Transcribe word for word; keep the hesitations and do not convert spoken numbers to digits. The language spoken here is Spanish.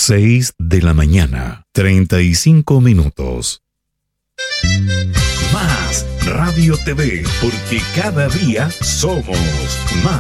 seis de la mañana, treinta y cinco minutos. Más Radio T V, porque cada día somos más.